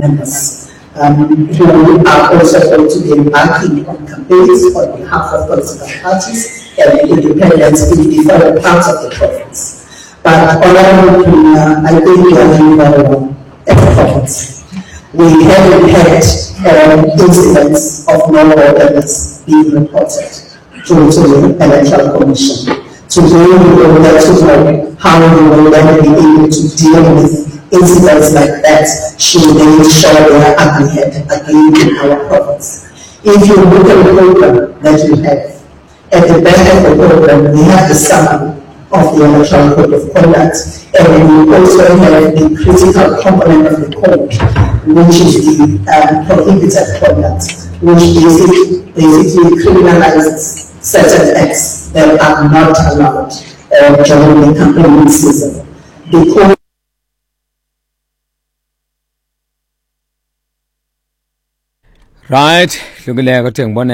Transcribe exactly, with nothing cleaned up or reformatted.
members um, who are also going to be embarking on campaigns on behalf of political parties and independents in different parts of the province. But Honorable Premier, I think you are doing very well as a province. We haven't had um, incidents of no-orders being reported to the Electoral Commission. Today we will get to know how we will then be able to deal with incidents like that should they show their ugly head again in our province. If you look at the program that we have, at the back of the program we have the summary of the Electoral Code of Conduct, and we also have the critical component of the code, which is the um, prohibited conduct, which basically, basically criminalizes certain acts that are not allowed uh, during the campaign season. The code right,